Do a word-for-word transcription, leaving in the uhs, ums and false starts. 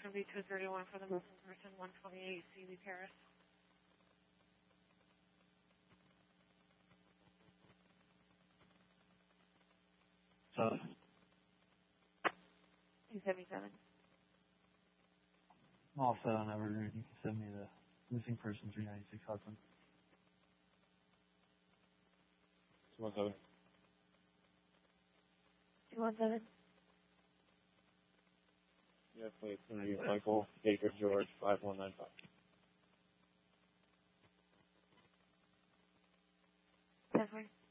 going to be two thirty-one for the missing person, one twenty-eight C B Paris. So, two seventy-seven. I'm all set on Evergreen. You can send me the missing person three ninety-six Hudson. two one seven. two one seven. Yeah, please. Michael Baker George five one nine five. That's fine.